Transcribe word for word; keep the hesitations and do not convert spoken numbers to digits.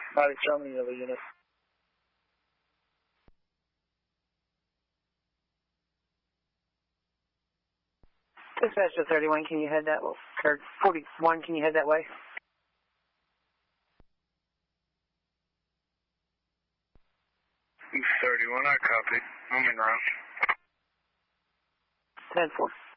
Body, show me the other unit. Dispatcher thirty-one, can you head that way? Or forty-one, can you head that way? thirty-one, I copy. I'm in route. ten four.